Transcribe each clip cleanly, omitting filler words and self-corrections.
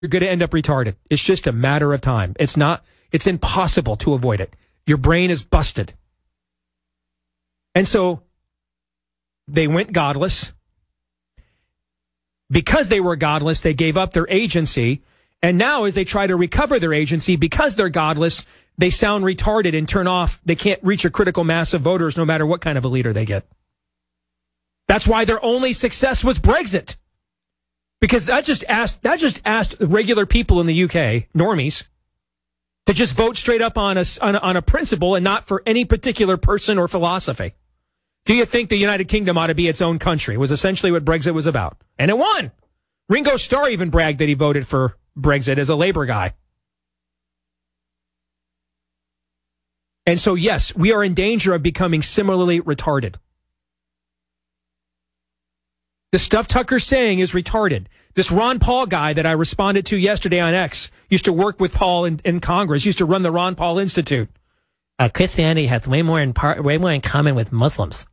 you're going to end up retarded. It's just a matter of time. It's impossible to avoid it. Your brain is busted. And so they went godless. Because they were godless, they gave up their agency. And now as they try to recover their agency, because they're godless, they sound retarded and turn off. They can't reach a critical mass of voters no matter what kind of a leader they get. That's why their only success was Brexit. Because that just asked regular people in the UK, normies, to just vote straight up on a principle and not for any particular person or philosophy. Do you think the United Kingdom ought to be its own country? Was essentially what Brexit was about. And it won. Ringo Starr even bragged that he voted for Brexit as a Labour guy. And so, yes, we are in danger of becoming similarly retarded. The stuff Tucker's saying is retarded. This Ron Paul guy that I responded to yesterday on X used to work with Paul in Congress, used to run the Ron Paul Institute. Christianity has way more in common with Muslims.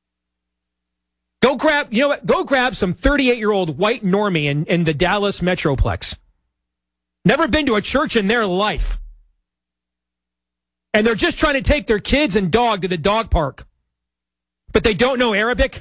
Go grab some 38-year-old white normie in the Dallas Metroplex. Never been to a church in their life. And they're just trying to take their kids and dog to the dog park. But they don't know Arabic.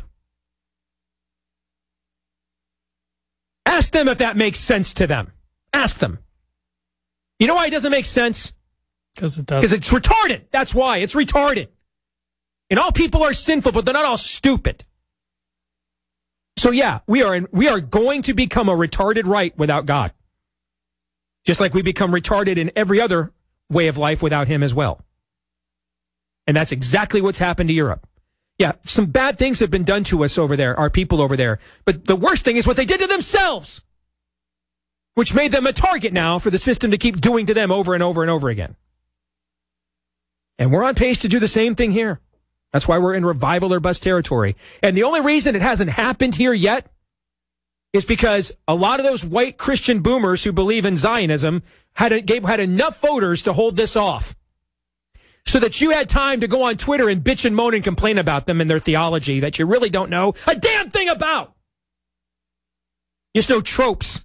Ask them if that makes sense to them. Ask them. You know why it doesn't make sense? Because it does. Because it's retarded. That's why. It's retarded. And all people are sinful, but they're not all stupid. So yeah, we are going to become a retarded right without God. Just like we become retarded in every other way of life without him as well. And that's exactly what's happened to Europe. Yeah, some bad things have been done to us over there, our people over there. But the worst thing is what they did to themselves, which made them a target now for the system to keep doing to them over and over and over again. And we're on pace to do the same thing here. That's why we're in revival or bust territory. And the only reason it hasn't happened here yet is because a lot of those white Christian boomers who believe in Zionism had enough voters to hold this off. So that you had time to go on Twitter and bitch and moan and complain about them and their theology that you really don't know a damn thing about. Just know tropes.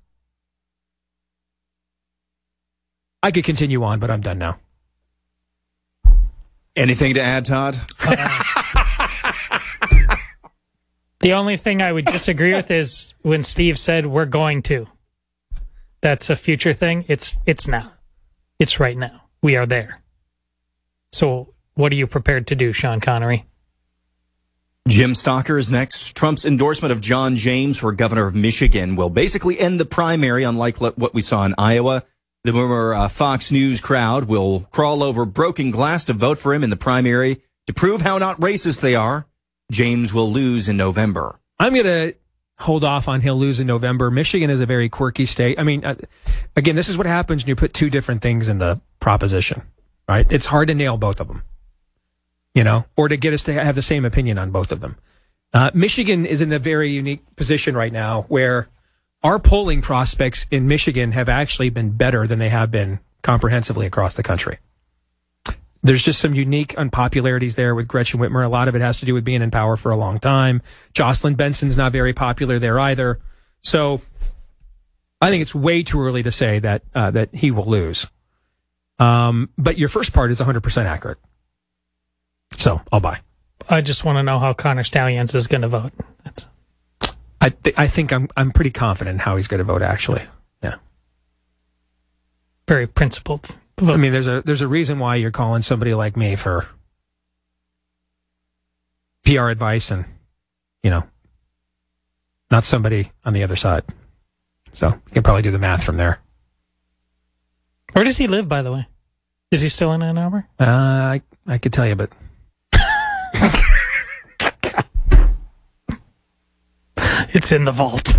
I could continue on, but I'm done now. Anything to add, Todd? The only thing I would disagree with is when Steve said we're going to. That's a future thing. It's now. It's right now. We are there. So what are you prepared to do, Sean Connery? Jim Stocker is next. Trump's endorsement of John James for governor of Michigan will basically end the primary, unlike what we saw in Iowa. The boomer Fox News crowd will crawl over broken glass to vote for him in the primary to prove how not racist they are. James will lose in November. I'm going to hold off on he'll lose in November. Michigan is a very quirky state. I mean, again, this is what happens when you put two different things in the proposition, right? It's hard to nail both of them, or to get us to have the same opinion on both of them. Michigan is in a very unique position right now where our polling prospects in Michigan have actually been better than they have been comprehensively across the country. There's just some unique unpopularities there with Gretchen Whitmer. A lot of it has to do with being in power for a long time. Jocelyn Benson's not very popular there either. So I think it's way too early to say that he will lose. But your first part is 100% accurate. So I'll buy. I just want to know how Connor Stallions is going to vote. I think I'm pretty confident in how he's going to vote, actually. Yeah. Very principled vote. I mean, there's a reason why you're calling somebody like me for PR advice and, not somebody on the other side. So you can probably do the math from there. Where does he live, by the way? Is he still in Ann Arbor? I could tell you, but... It's in the vault.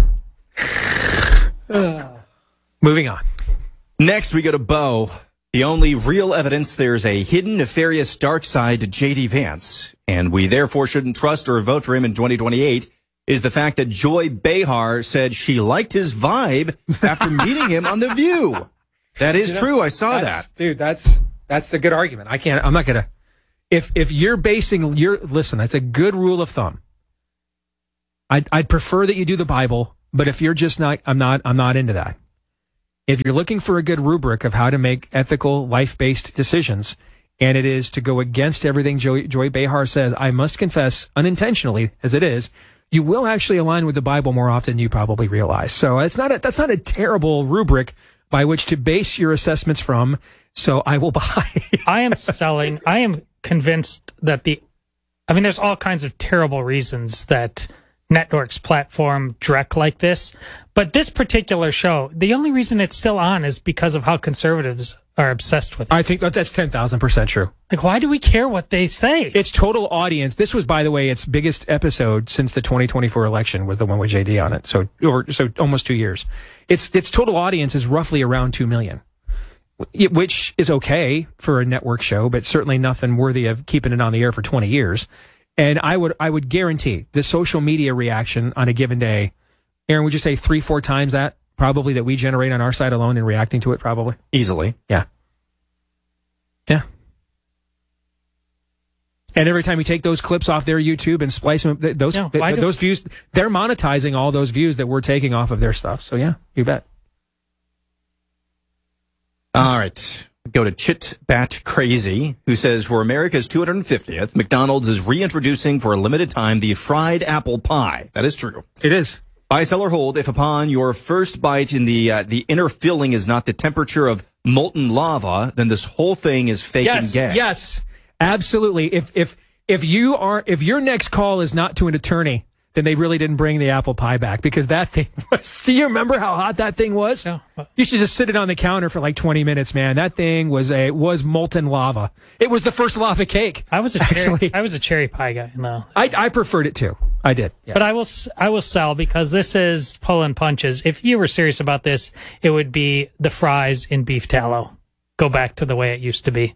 Moving on. Next, we go to Bo. The only real evidence there's a hidden, nefarious dark side to J.D. Vance, and we therefore shouldn't trust or vote for him in 2028, is the fact that Joy Behar said she liked his vibe after meeting him on The View. That is true. I saw that. Dude, that's a good argument. I'm not going to... If you're basing listen, that's a good rule of thumb. I'd prefer that you do the Bible, but if you're just not, I'm not into that. if you're looking for a good rubric of how to make ethical, life-based decisions, and it is to go against everything Joy Behar says, I must confess, unintentionally as it is, you will actually align with the Bible more often than you probably realize. So that's not a terrible rubric by which to base your assessments from. So I will buy. I am convinced that there's all kinds of terrible reasons that networks platform direct like this. But this particular show, the only reason it's still on is because of how conservatives are obsessed with it. I think that's 10,000% true. Like, why do we care what they say? Its total audience, this was, by the way, its biggest episode since the 2024 election was the one with JD on it. So almost 2 years. Its total audience is roughly around 2 million, which is okay for a network show, but certainly nothing worthy of keeping it on the air for 20 years. And I would guarantee the social media reaction on a given day, Aaron, would you say 3-4 times that probably that we generate on our side alone in reacting to it? Probably easily. Yeah. And every time you take those clips off their YouTube and splice them, those views, they're monetizing all those views that we're taking off of their stuff. So yeah, you bet. All right. Go to Chit Bat Crazy, who says, for America's 250th, McDonald's is reintroducing for a limited time the fried apple pie. That is true. It is. Buy, sell, or hold. If upon your first bite in the inner filling is not the temperature of molten lava, then this whole thing is fake and gas. Yes, absolutely. If your next call is not to an attorney, then they really didn't bring the apple pie back, because that thing was, do you remember how hot that thing was? Yeah. You should just sit it on the counter for like 20 minutes, man. That thing was molten lava. It was the first lava cake. I was a cherry pie guy, though. I preferred it too. I did. Yeah. But I will sell, because this is pulling punches. If you were serious about this, it would be the fries in beef tallow. Go back to the way it used to be.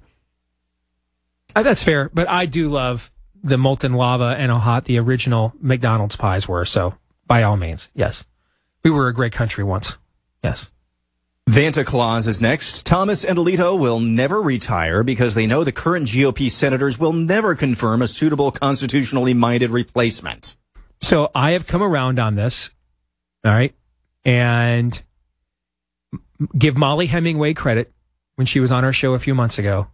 That's fair, but I do love the molten lava and how hot the original McDonald's pies were. So by all means, yes. We were a great country once. Yes. Vanta Claus is next. Thomas and Alito will never retire because they know the current GOP senators will never confirm a suitable constitutionally minded replacement. So I have come around on this, all right, and give Molly Hemingway credit when she was on our show a few months ago.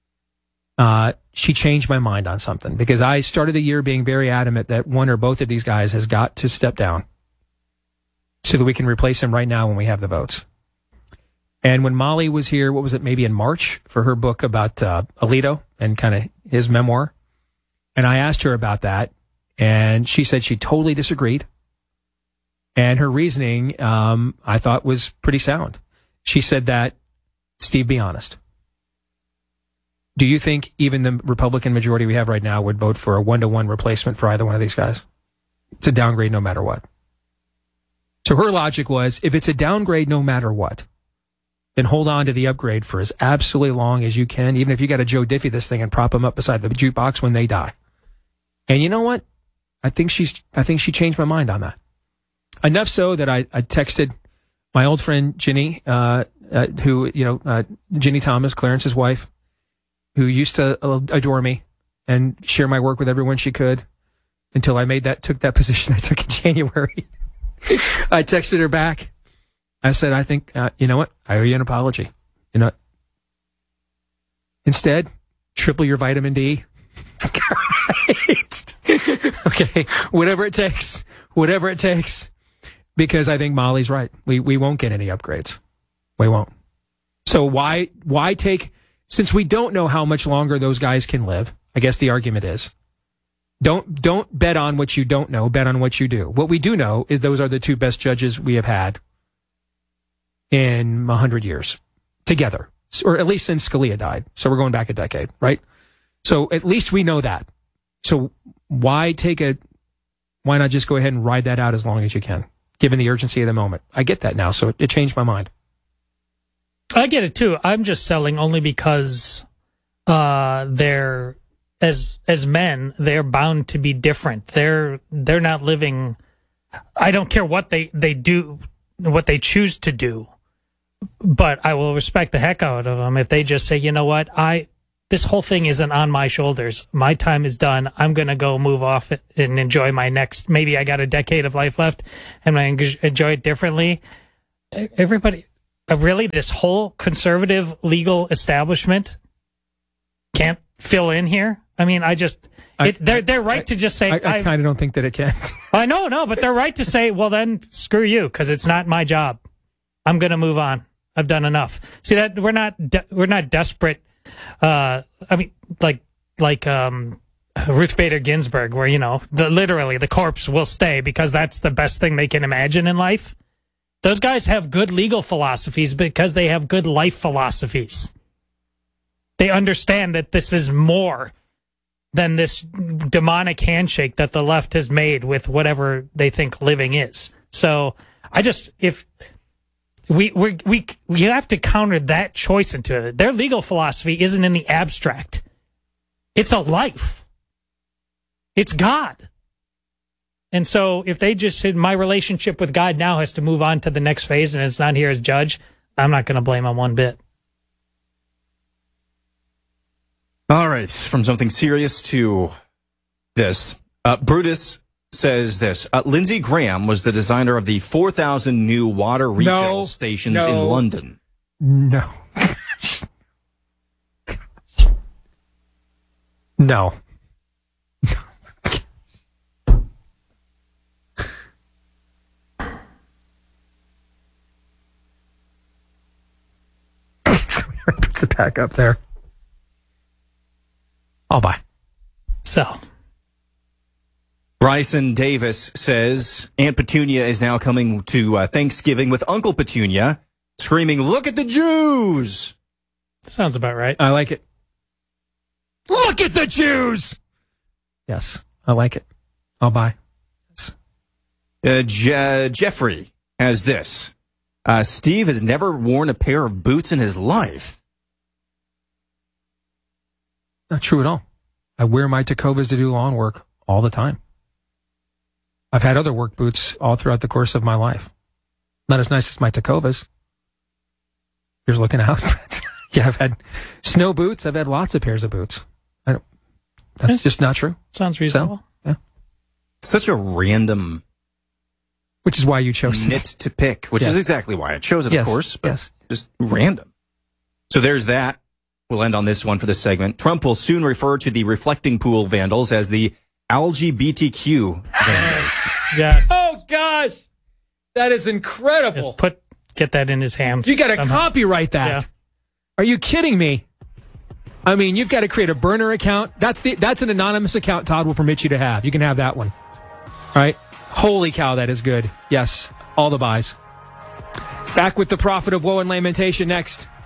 She changed my mind on something, because I started the year being very adamant that one or both of these guys has got to step down so that we can replace him right now when we have the votes. And when Molly was here, what was it, maybe in March, for her book about Alito and kind of his memoir, and I asked her about that, and she said she totally disagreed. And her reasoning, I thought, was pretty sound. She said that, Steve, be honest. Do you think even the Republican majority we have right now would vote for a 1-to-1 replacement for either one of these guys? It's a downgrade no matter what. So her logic was, if it's a downgrade no matter what, then hold on to the upgrade for as absolutely long as you can, even if you got to Joe Diffie this thing and prop them up beside the jukebox when they die. And you know what? I think she changed my mind on that. Enough so that I texted my old friend Ginny, Ginny Thomas, Clarence's wife, who used to adore me and share my work with everyone she could, until I took that position I took in January. I texted her back. I said, I think, you know what? I owe you an apology. You know what? Instead, triple your vitamin D. Right. Okay. Whatever it takes. Because I think Molly's right. We won't get any upgrades. We won't. So why take, since we don't know how much longer those guys can live, I guess the argument is, don't bet on what you don't know, bet on what you do. What we do know is those are the two best judges we have had in 100 years together, or at least since Scalia died. So we're going back a decade, right? So at least we know that. So why not just go ahead and ride that out as long as you can, given the urgency of the moment? I get that now, so it changed my mind. I get it too. I'm just selling only because they're, as men, they're bound to be different. They're not living. I don't care what they do, what they choose to do, but I will respect the heck out of them if they just say, you know what, this whole thing isn't on my shoulders. My time is done. I'm going to go move off it and enjoy my next, maybe I got a decade of life left and I enjoy it differently. Everybody, really, this whole conservative legal establishment can't fill in here? I mean, they're right to just say... I kind of don't think that it can. I know, no, but they're right to say, well, then screw you, because it's not my job. I'm going to move on. I've done enough. See, that we're not desperate. I mean, like Ruth Bader Ginsburg, where, literally the corpse will stay because that's the best thing they can imagine in life. Those guys have good legal philosophies because they have good life philosophies. They understand that this is more than this demonic handshake that the left has made with whatever they think living is. So if we have to counter that choice into it. Their legal philosophy isn't in the abstract. It's a life. It's God. And so if they just said, my relationship with God now has to move on to the next phase and it's not here as judge, I'm not going to blame them one bit. All right. From something serious to this. Brutus says this. Lindsey Graham was the designer of the 4,000 new water refill stations in London. No. No. Puts it back up there. I'll buy. So. Bryson Davis says Aunt Petunia is now coming to Thanksgiving with Uncle Petunia, screaming, "Look at the Jews!" Sounds about right. I like it. Look at the Jews! Yes, I like it. I'll buy. Jeffrey has this. Steve has never worn a pair of boots in his life. Not true at all. I wear my Tecovas to do lawn work all the time. I've had other work boots all throughout the course of my life. Not as nice as my Tecovas. Here's looking out. Yeah, I've had snow boots. I've had lots of pairs of boots. That's just not true. Sounds reasonable. So, yeah. Such a random... Which is why you chose nit to pick, which is exactly why I chose it, of course. But just random. So there's that. We'll end on this one for this segment. Trump will soon refer to the reflecting pool vandals as the LGBTQ vandals. Yes. Oh, gosh. That is incredible. Just get that in his hands. You got to copyright that. Yeah. Are you kidding me? I mean, you've got to create a burner account. That's an anonymous account Todd will permit you to have. You can have that one. All right. Holy cow, that is good. Yes, all the buys. Back with the prophet of woe and lamentation next.